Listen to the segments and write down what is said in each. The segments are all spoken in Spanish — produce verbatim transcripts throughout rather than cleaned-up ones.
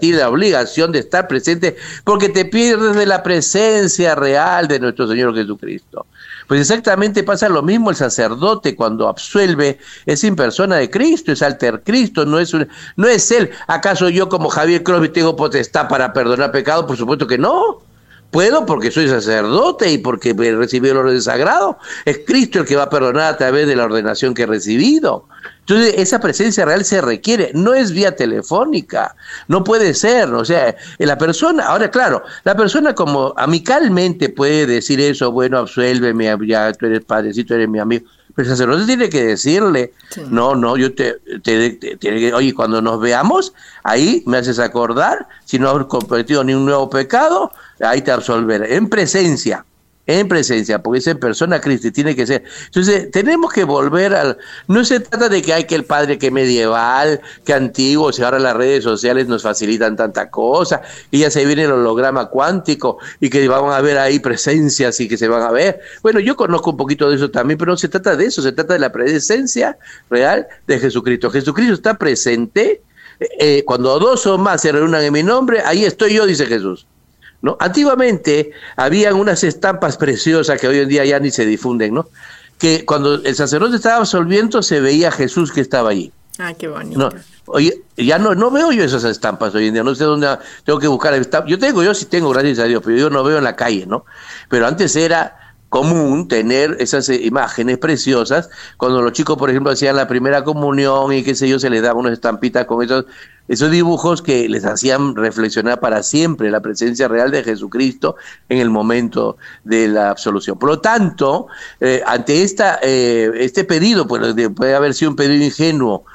tiene la obligación de estar presente porque te pierdes de la presencia real de nuestro Señor Jesucristo. Pues exactamente pasa lo mismo el sacerdote cuando absuelve, es in persona de Cristo, es alter Cristo, no es un, no es él. ¿Acaso yo como Javier Crosby tengo potestad para perdonar pecado? Por supuesto que no. Puedo porque soy sacerdote y porque recibí el orden sagrado. Es Cristo el que va a perdonar a través de la ordenación que he recibido. Entonces, esa presencia real se requiere, no es vía telefónica, no puede ser, o sea, la persona, ahora claro, la persona como amicalmente puede decir eso, bueno, absuélveme, ya tú eres padrecito, eres mi amigo, pero el sacerdote tiene que decirle, sí. no, no, yo te, te, te, te, oye, cuando nos veamos, ahí me haces acordar, si no has cometido ni un nuevo pecado, ahí te absolveré, en presencia. En presencia, porque es en persona Cristo, tiene que ser. Entonces, tenemos que volver al... No se trata de que hay que el padre que medieval, que antiguo, si ahora las redes sociales nos facilitan tanta cosa, y ya se viene el holograma cuántico, y que van a ver ahí presencias y que se van a ver. Bueno, yo conozco un poquito de eso también, pero no se trata de eso, se trata de la presencia real de Jesucristo. Jesucristo está presente, eh, cuando dos o más se reúnan en mi nombre, ahí estoy yo, dice Jesús. ¿No? Antiguamente habían unas estampas preciosas que hoy en día ya ni se difunden, ¿no? Que cuando el sacerdote estaba absolviendo se veía a Jesús que estaba allí. Ah, qué bonito. No, oye, ya no, no veo yo esas estampas hoy en día, no sé dónde tengo que buscar estampas. Yo tengo, yo sí tengo, gracias a Dios, pero yo no veo en la calle, ¿no? Pero antes era común tener esas imágenes preciosas, cuando los chicos, por ejemplo, hacían la primera comunión y qué sé yo, se les daba unas estampitas con esos, esos dibujos que les hacían reflexionar para siempre la presencia real de Jesucristo en el momento de la absolución. Por lo tanto, eh, ante esta, eh, este pedido, pues, de, puede haber sido un pedido ingenuo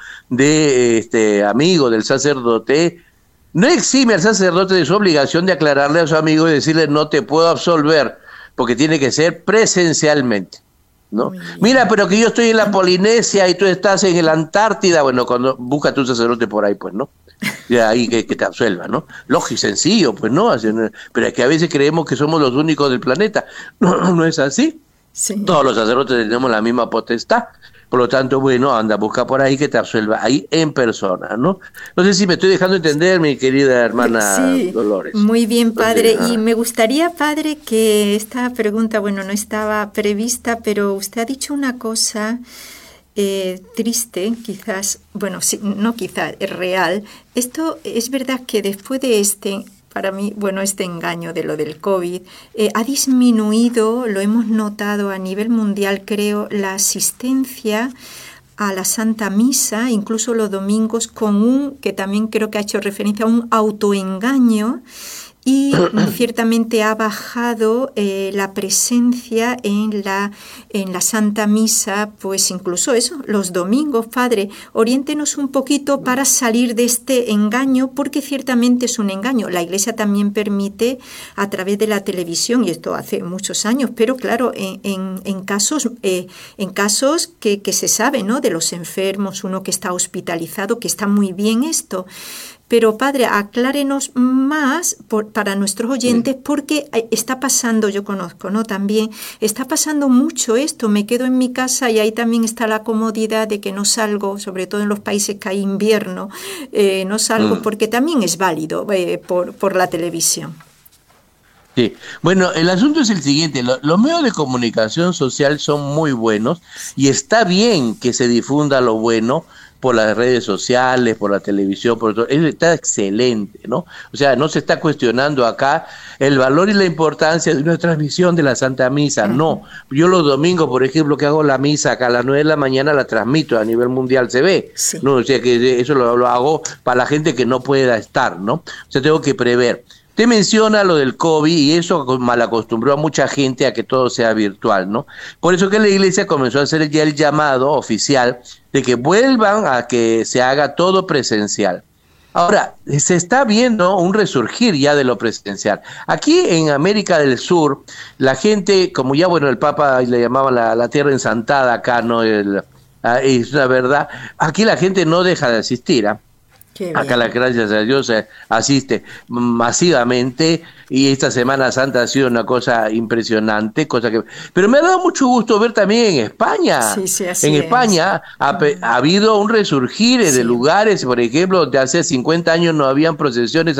de este amigo del sacerdote, no exime al sacerdote de su obligación de aclararle a su amigo y decirle no te puedo absolver, porque tiene que ser presencialmente, ¿no? Mira, pero que yo estoy en la Polinesia y tú estás en la Antártida, bueno, cuando busca tu sacerdote por ahí, pues, ¿no? Y ahí que, que te absuelva, ¿no? Lógico y sencillo, pues, ¿no? Pero es que a veces creemos que somos los únicos del planeta. No, no es así. Sí. Todos los sacerdotes tenemos la misma potestad. Por lo tanto, bueno, anda, busca por ahí que te absuelva, ahí en persona, ¿no? No sé si me estoy dejando entender, mi querida hermana sí, Dolores. Muy bien, padre. Entonces, y me gustaría, padre, que esta pregunta, bueno, no estaba prevista, pero usted ha dicho una cosa eh, triste, quizás, bueno, sí, no quizás, es real. Esto es verdad que después de este... Para mí, bueno, este engaño de lo del COVID eh, ha disminuido, lo hemos notado a nivel mundial, creo, la asistencia a la Santa Misa, incluso los domingos, con un, que también creo que ha hecho referencia a un autoengaño, y ciertamente ha bajado eh, la presencia en la, en la Santa Misa, pues incluso eso, los domingos. Padre, oriéntenos un poquito para salir de este engaño, porque ciertamente es un engaño. La Iglesia también permite a través de la televisión, y esto hace muchos años, pero claro, en, en, en casos, eh, en casos que, que se sabe, ¿no? De los enfermos, uno que está hospitalizado, que está muy bien esto. Pero, padre, aclárenos más por, para nuestros oyentes, porque está pasando, yo conozco, ¿no? También está pasando mucho esto, me quedo en mi casa y ahí también está la comodidad de que no salgo, sobre todo en los países que hay invierno, eh, no salgo mm. porque también es válido eh, por, por la televisión. Sí, bueno, el asunto es el siguiente, lo, los medios de comunicación social son muy buenos y está bien que se difunda lo bueno por las redes sociales, por la televisión, por todo, eso está excelente, ¿no? O sea, no se está cuestionando acá el valor y la importancia de una transmisión de la Santa Misa, no. Yo los domingos, por ejemplo, que hago la misa acá a las nueve de la mañana, la transmito, a nivel mundial se ve, sí. ¿no? O sea, que eso lo, lo hago para la gente que no pueda estar, ¿no? O sea, tengo que prever. Usted menciona lo del COVID y eso malacostumbró a mucha gente a que todo sea virtual, ¿no? Por eso que la Iglesia comenzó a hacer ya el llamado oficial de que vuelvan a que se haga todo presencial. Ahora, se está viendo un resurgir ya de lo presencial. Aquí en América del Sur, la gente, como ya, bueno, el Papa le llamaba la, la tierra ensantada acá, ¿no? El, es una verdad. Aquí la gente no deja de asistir, ¿ah? ¿eh? Acá, las gracias a Dios, eh, asiste masivamente y esta Semana Santa ha sido una cosa impresionante, cosa que, pero me ha dado mucho gusto ver también en España. Sí, sí, así en es. España ha, ha habido un resurgir sí. de lugares, por ejemplo, de hace cincuenta años no habían procesiones